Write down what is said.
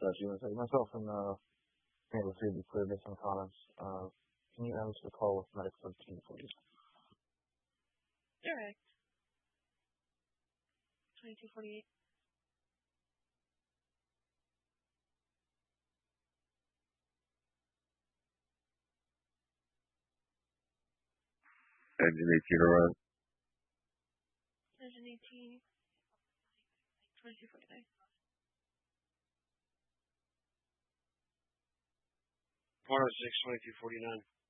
Myself and maybe to be clear based on comments. Can you answer the call with medic 13, please? Direct. 2248. Engine 18 around. Engine 18. 2249. 106, 2249.